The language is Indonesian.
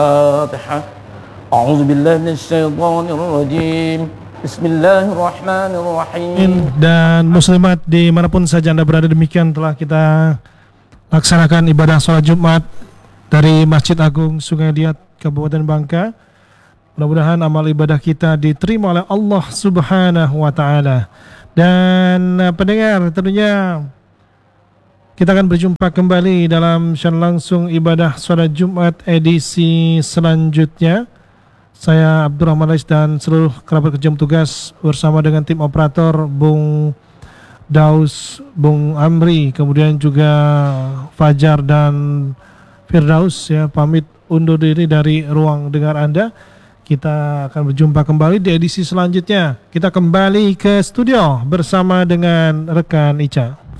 الفاتحة. أعوذ بالله من الشيطان الرجيم. Bismillahirrahmanirrahim. Dan muslimat dimanapun saja Anda berada, demikian telah kita laksanakan ibadah sholat Jumat dari Masjid Agung Sungai Liat, Kabupaten Bangka. Mudah-mudahan amal ibadah kita diterima oleh Allah Subhanahu wa Ta'ala. Dan pendengar, tentunya kita akan berjumpa kembali dalam siaran langsung ibadah sholat Jumat edisi selanjutnya. Saya Abdurrahman Rais dan seluruh kerabat kerja tugas bersama dengan tim operator Bung Daus, Bung Amri, kemudian juga Fajar dan Firdaus ya, pamit undur diri dari ruang dengar Anda. Kita akan berjumpa kembali di edisi selanjutnya. Kita kembali ke studio bersama dengan rekan Ica.